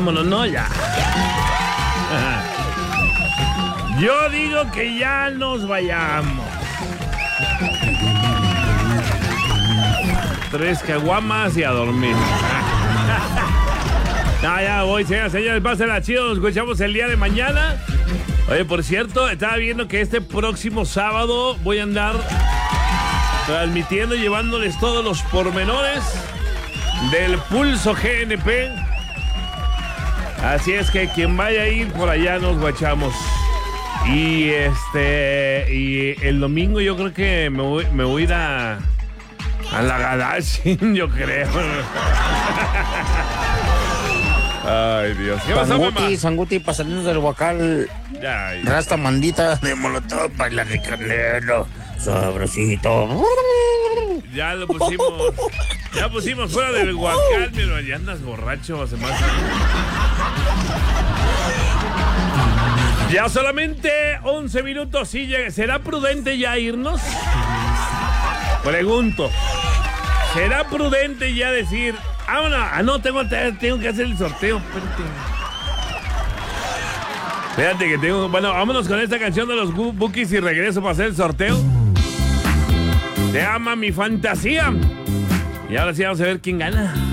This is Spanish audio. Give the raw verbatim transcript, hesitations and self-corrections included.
vámonos, no, ya. Yo digo que ya nos vayamos. Tres caguamas y a dormir. No, ya voy, señoras, señores, pásenla chido, nos escuchamos el día de mañana. Oye, por cierto, estaba viendo que este próximo sábado voy a andar transmitiendo y llevándoles todos los pormenores del Pulso G N P. Así es que quien vaya a ir por allá nos guachamos. Y este y el domingo yo creo que me voy, me voy a ir a, a la Gadashin, yo creo. Ay, Dios. ¿Qué pasó, mamá? Sanguti, Sanguti, para salirnos del huacal. Ya, ya. Rasta mandita de molotov para la de canelo. Sabrosito. Ya lo pusimos. Ya pusimos fuera del huacal, pero ya andas borracho, hace más. Ya solamente once minutos, sí, ¿será prudente ya irnos? Pregunto. ¿Será prudente ya decir, vámonos? Ah, no, tengo, tengo que hacer el sorteo. Espérate. Espérate que tengo... Bueno, vámonos con esta canción de los Bukis y regreso para hacer el sorteo. Te ama mi fantasía. Y ahora sí vamos a ver quién gana.